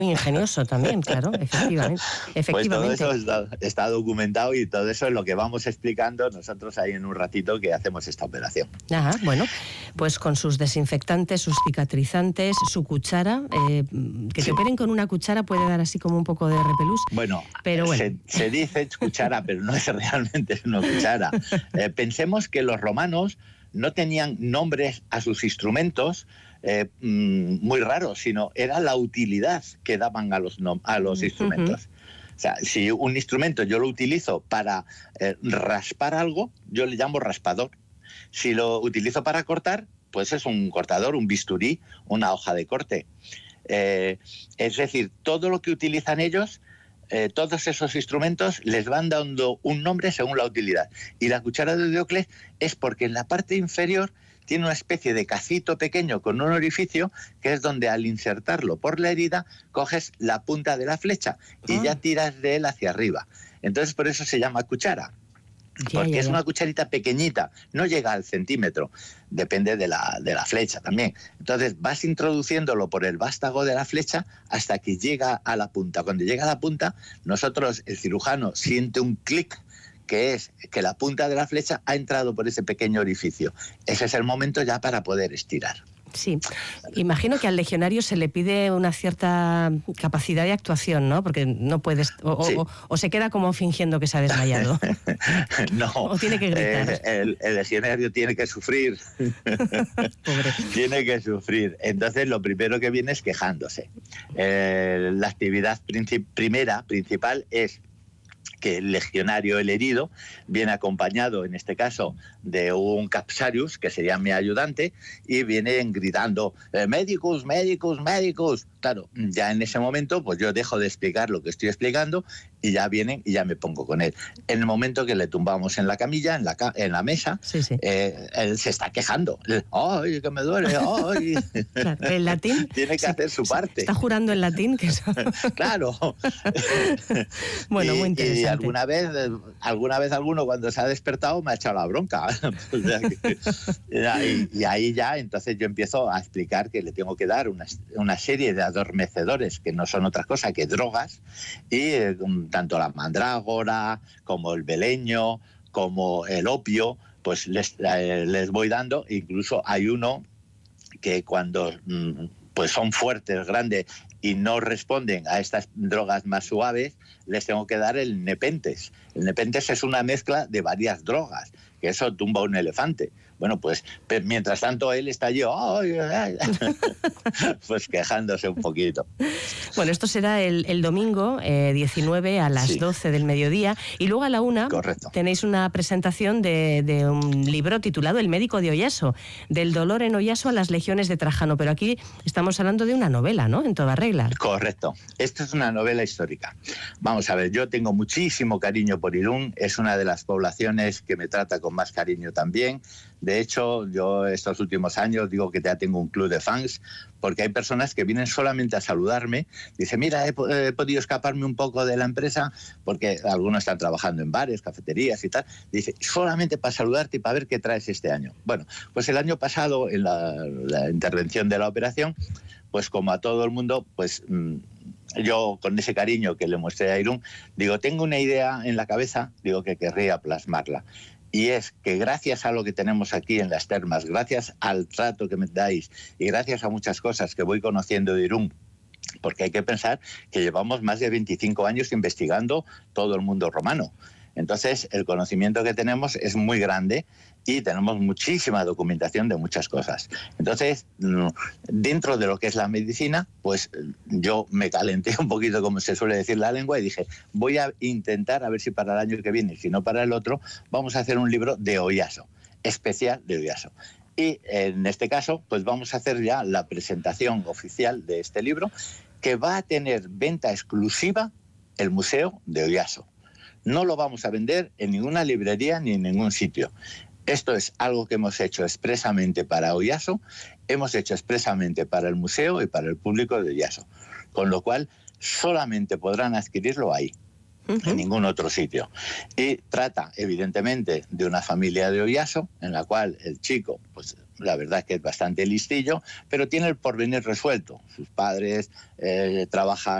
Muy ingenioso también, claro, efectivamente. Pues todo eso está documentado y todo eso es lo que vamos explicando nosotros ahí en un ratito que hacemos esta operación. Ajá, bueno, pues con sus desinfectantes, sus cicatrizantes, su cuchara, que te operen con una cuchara puede dar así como un poco de repelús. Bueno, pero bueno. Se dice cuchara, pero no es realmente una cuchara. Pensemos que los romanos no tenían nombres a sus instrumentos muy raros, sino era la utilidad que daban a los instrumentos. O sea, si un instrumento yo lo utilizo para raspar algo, yo le llamo raspador. Si lo utilizo para cortar, pues es un cortador, un bisturí, una hoja de corte. Es decir, todo lo que utilizan ellos, todos esos instrumentos les van dando un nombre según la utilidad. Y la cuchara de Diocles es porque en la parte inferior tiene una especie de cacito pequeño con un orificio que es donde al insertarlo por la herida coges la punta de la flecha y ya tiras de él hacia arriba. Entonces por eso se llama cuchara. Porque es una cucharita pequeñita, no llega al centímetro, depende de la flecha también. Entonces vas introduciéndolo por el vástago de la flecha hasta que llega a la punta. Cuando llega a la punta, nosotros, el cirujano, siente un clic, que es que la punta de la flecha ha entrado por ese pequeño orificio. Ese es el momento ya para poder estirar. Sí, imagino que al legionario se le pide una cierta capacidad de actuación, ¿no? Porque no puedes, o se queda como fingiendo que se ha desmayado. No, o tiene que gritar. El legionario tiene que sufrir. Pobre. Tiene que sufrir. Entonces lo primero que viene es quejándose. La actividad principal es que el legionario, el herido, viene acompañado, en este caso, de un capsarius, que sería mi ayudante, y vienen gritando, médicos, médicos, médicos. Claro, ya en ese momento, pues yo dejo de explicar lo que estoy explicando y ya vienen y ya me pongo con él. En el momento que le tumbamos en la camilla, en la mesa, él se está quejando. ¡Ay, que me duele! ¡Ay! Claro, en latín tiene que hacer su parte. Está jurando en latín. Que eso... Claro. Bueno, muy interesante. Y alguna vez alguno cuando se ha despertado me ha echado la bronca. y ahí ya, entonces yo empiezo a explicar que le tengo que dar una serie de adormecedores que no son otra cosa que drogas, y tanto la mandrágora como el beleño como el opio, pues les voy dando. Incluso hay uno que cuando pues son fuertes, grandes y no responden a estas drogas más suaves, les tengo que dar el nepentes. El nepentes es una mezcla de varias drogas, que eso tumba un elefante. Bueno, pues mientras tanto él está allí, ¡ay, ay! Pues quejándose un poquito. Bueno, esto será el domingo 19 a las 12 del mediodía, y luego a la 1 tenéis una presentación de un libro titulado El médico de Oyaso, del dolor en Oyaso a las legiones de Trajano, pero aquí estamos hablando de una novela, ¿no?, en toda regla. Correcto. Esto es una novela histórica. Vamos a ver, yo tengo muchísimo cariño por Irún, es una de las poblaciones que me trata con más cariño también. De hecho, yo estos últimos años digo que ya tengo un club de fans, porque hay personas que vienen solamente a saludarme. Dicen, mira, he podido escaparme un poco de la empresa, porque algunos están trabajando en bares, cafeterías y tal. Dice, solamente para saludarte y para ver qué traes este año. Bueno, pues el año pasado, en la intervención de la operación, pues como a todo el mundo, pues yo con ese cariño que le mostré a Irún, digo, tengo una idea en la cabeza, digo que querría plasmarla. Y es que gracias a lo que tenemos aquí en las termas, gracias al trato que me dais y gracias a muchas cosas que voy conociendo de Irún, porque hay que pensar que llevamos más de 25 años investigando todo el mundo romano. Entonces, el conocimiento que tenemos es muy grande y tenemos muchísima documentación de muchas cosas. Entonces, dentro de lo que es la medicina, pues yo me calenté un poquito, como se suele decir la lengua, y dije, voy a intentar a ver si para el año que viene, si no para el otro, vamos a hacer un libro de Oyaso, especial de Oyaso. Y en este caso, pues vamos a hacer ya la presentación oficial de este libro, que va a tener venta exclusiva el Museo de Oyaso. No lo vamos a vender en ninguna librería ni en ningún sitio. Esto es algo que hemos hecho expresamente para Oyaso, hemos hecho expresamente para el museo y para el público de Oyaso, con lo cual solamente podrán adquirirlo ahí. en ningún otro sitio. Y trata, evidentemente, de una familia de Oyaso, en la cual el chico, pues la verdad es que es bastante listillo, pero tiene el porvenir resuelto. Sus padres trabajan